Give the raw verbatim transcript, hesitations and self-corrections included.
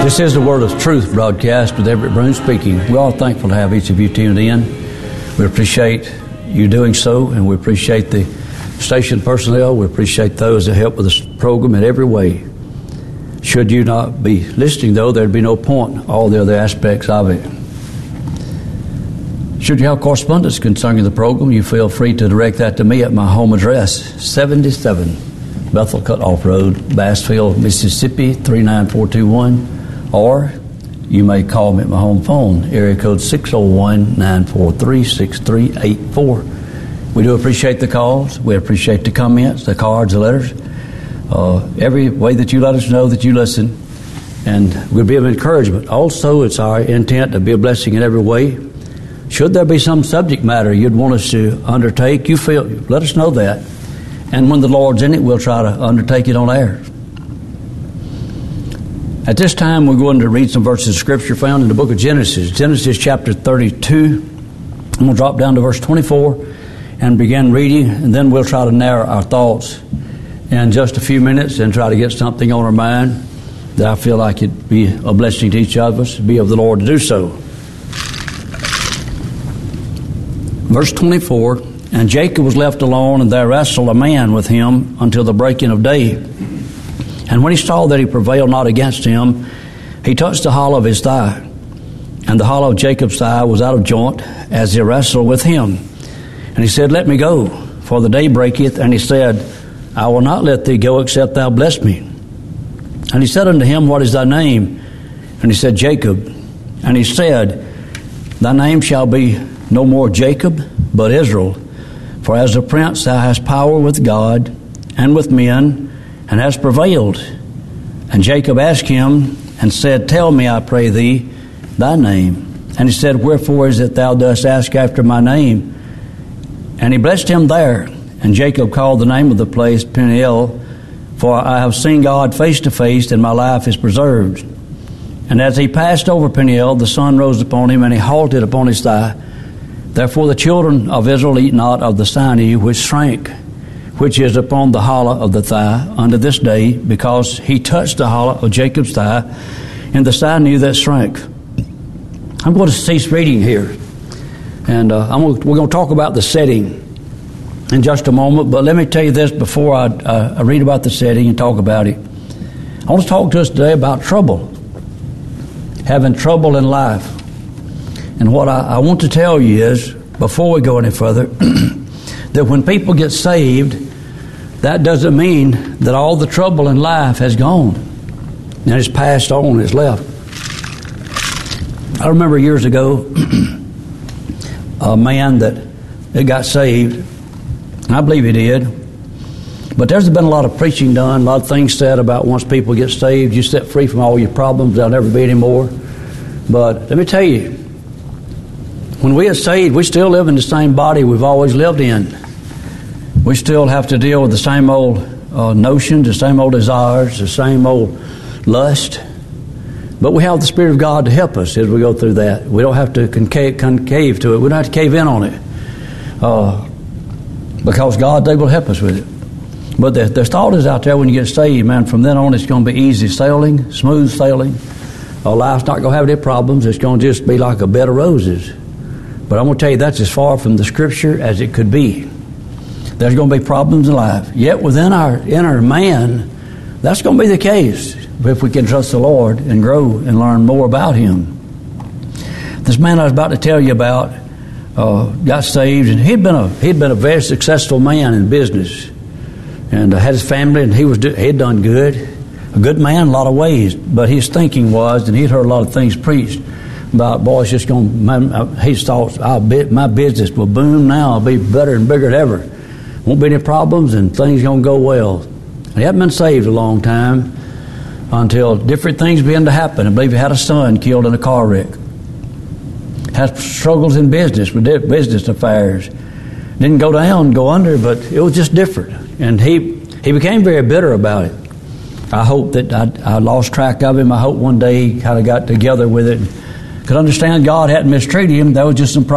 This is the Word of Truth broadcast with Everett Broom speaking. We're all thankful to have each of you tuned in. We appreciate you doing so, and we appreciate the station personnel. We appreciate those that help with this program in every way. Should you not be listening, though, there'd be no point in all the other aspects of it. Should you have correspondence concerning the program, you feel free to direct that to me at my home address, seventy-seven Bethel Cutoff Road, Bassfield, Mississippi, three nine four two one. Or you may call me at my home phone, area code six oh one, nine four three, six three eight four. We do appreciate the calls. We appreciate the comments, the cards, the letters. Uh, every way that you let us know that you listen, and we'll be of encouragement. Also, it's our intent to be a blessing in every way. Should there be some subject matter you'd want us to undertake, you feel, let us know that. And when the Lord's in it, we'll try to undertake it on air. At this time, we're going to read some verses of Scripture found in the book of Genesis. Genesis chapter thirty-two. I'm going to drop down to verse twenty-four and begin reading, and then we'll try to narrow our thoughts in just a few minutes and try to get something on our mind that I feel like it'd be a blessing to each of us, be of the Lord to do so. Verse twenty-four, and Jacob was left alone, and there wrestled a man with him until the breaking of day. And when he saw that he prevailed not against him, he touched the hollow of his thigh. And the hollow of Jacob's thigh was out of joint as he wrestled with him. And he said, Let me go, for the day breaketh. And he said, I will not let thee go, except thou bless me. And he said unto him, What is thy name? And he said, Jacob. And he said, Thy name shall be no more Jacob, but Israel. For as a prince thou hast power with God and with men, and hast prevailed. And Jacob asked him and said, Tell me, I pray thee, thy name. And he said, Wherefore is it thou dost ask after my name? And he blessed him there. And Jacob called the name of the place Peniel, for I have seen God face to face, and my life is preserved. And as he passed over Peniel, the sun rose upon him, and he halted upon his thigh. Therefore the children of Israel eat not of the sinew which shrank, which is upon the hollow of the thigh unto this day, because he touched the hollow of Jacob's thigh, and the sinew that shrank. I'm going to cease reading here, and uh, I'm going to, we're going to talk about the setting in just a moment. But let me tell you this before I, uh, I read about the setting and talk about it. I want to talk to us today about trouble, having trouble in life. And what I, I want to tell you is, before we go any further, that when people get saved, that doesn't mean that all the trouble in life has gone and it's passed on, it's left. I remember years ago a man that, that got saved, and I believe he did. But there's been a lot of preaching done, a lot of things said about once people get saved, you set free from all your problems, there'll never be any more. But let me tell you, when we are saved, we still live in the same body we've always lived in. We still have to deal with the same old uh, notions, the same old desires, the same old lust. But we have the Spirit of God to help us as we go through that. We don't have to concave, concave to it. We don't have to cave in on it. Uh, because God's able to help us with it. But the, the thought is out there when you get saved, man, from then on it's going to be easy sailing, smooth sailing. Our life's not going to have any problems. It's going to just be like a bed of roses. But I'm going to tell you, that's as far from the Scripture as it could be. There's going to be problems in life. Yet within our inner man, that's going to be the case if we can trust the Lord and grow and learn more about Him. This man I was about to tell you about uh, got saved, and he'd been a he'd been a very successful man in business, and uh, had his family, and he was do, he'd done good, a good man in a lot of ways. But his thinking was, and he'd heard a lot of things preached about, boy, it's just going. He thought, I'll bet my business will boom now. I'll be better and bigger than ever. Won't be any problems, and things going to go well. He hadn't been saved a long time until different things began to happen. I believe he had a son killed in a car wreck. Had struggles in business with business affairs. Didn't go down, go under, but it was just different. And he he became very bitter about it. I hope that I, I lost track of him. I hope one day he kind of got together with it. Could understand God hadn't mistreated him. There was just some problems.